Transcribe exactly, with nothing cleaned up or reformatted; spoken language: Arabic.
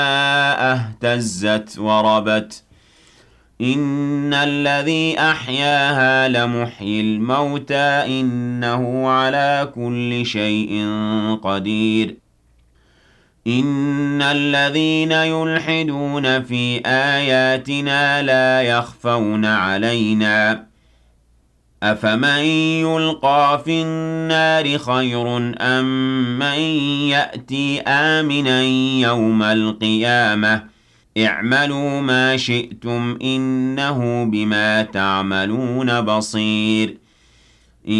اهتزت وربت إن الذي أحياها لمحيي الموتى إنه على كل شيء قدير إن الذين يلحدون في آياتنا لا يخفون علينا أفمن يلقى في النار خير أم من يأتي آمنا يوم القيامة اعملوا ما شئتم إنه بما تعملون بصير